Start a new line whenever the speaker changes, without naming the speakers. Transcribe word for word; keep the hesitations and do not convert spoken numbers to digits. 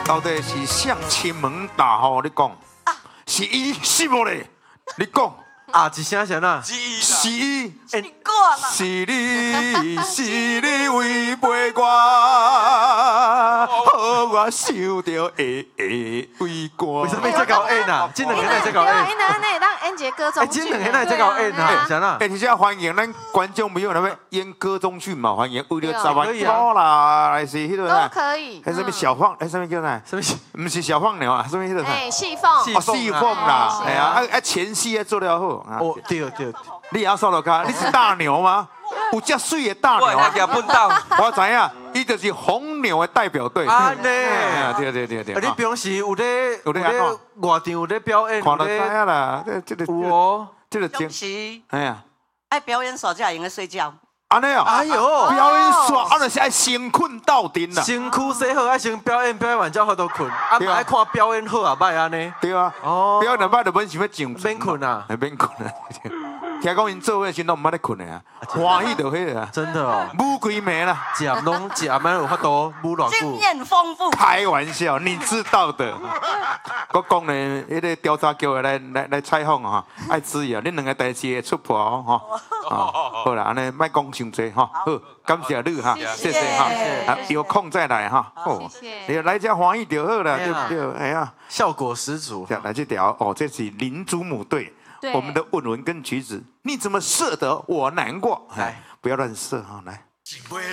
到底是向亲门打吼？你讲，是伊是无咧？你讲。
啊，一声声啊，
是伊，
是我啦，
是你，是你违背我，好我受着会会为官。
为什么这搞 N 啊？这两个哪这搞 N？
因为那让 N 姐歌中
哎，这两个哪这搞 N 啊？谁啊？
哎，你现在欢迎咱观众朋友那边演歌中剧嘛？欢迎为了十万
可以啊
多啦，还是迄个
都可以。
还是什么小放？哎，什么叫啥？
什么？
不是小放鸟啊，什么迄个啥？
哎，细缝。
哦，细缝啦，
哦
哎呀，啊啊，前戏要做了好。
哦，对对。
你也要扫落卡，你是大牛吗？有这水的大牛
我
啊！
给他笨到，
我知影，伊就是红牛的代表队。
啊呢，
对对对对。
你平时有咧
有咧安怎？
外场有咧表演，
看到知影啦，这这个
有哦，
这个
中时
哎呀，
爱表演耍才用个睡觉。
安尼哦，
哎呦，
表演耍，啊，就是爱先困到顶啦。
身躯洗好，爱先表演，表演完才好多困，啊，
对啊
爱看表演好啊，歹安尼。
对啊，
哦，
表演两摆就免想要上
免困啊，
免困啊。听讲因做伙时拢毋捌咧困的啊，欢喜就迄个啊，
真的哦，
舞规暝啦。
食拢食安有法度舞偌
经
久。
验丰富。
开玩笑，你知道的。我讲呢，迄个调查局的来来来采访哈，爱注意啊，恁两个代志会出破哦，哈。哦，好啦，安尼莫讲伤济哈。好，感谢你哈，谢谢哈。啊，有空再来哈。哦，你来遮欢喜就好啦，对不对？哎呀，
效果十足。
来这条哦，这是林祖母队。 我们的文文跟橘子，你怎么舍得我难过？哎，不要乱射哈，来。